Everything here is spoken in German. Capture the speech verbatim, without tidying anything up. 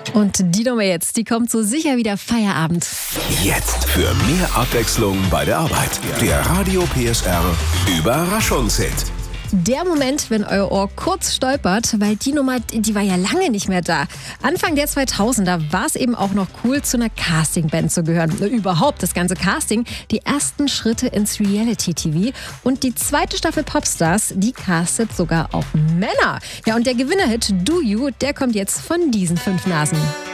Und die Nummer jetzt, die kommt so sicher wieder Feierabend. Jetzt für mehr Abwechslung bei der Arbeit. Der Radio P S R Überraschungshit. Der Moment, wenn euer Ohr kurz stolpert, weil die Nummer, die war ja lange nicht mehr da. Anfang der zweitausender war es eben auch noch cool, zu einer Castingband zu gehören. Überhaupt das ganze Casting, die ersten Schritte ins Reality-T V und die zweite Staffel Popstars, die castet sogar auch Männer. Ja, und der Gewinnerhit Do You, der kommt jetzt von diesen fünf Nasen.